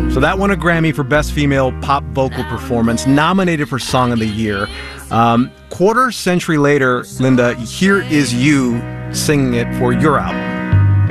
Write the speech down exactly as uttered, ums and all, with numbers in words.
So that won a Grammy for Best Female Pop Vocal Performance, nominated for Song of the Year. Um, quarter century later, Linda, here is you singing it for your album.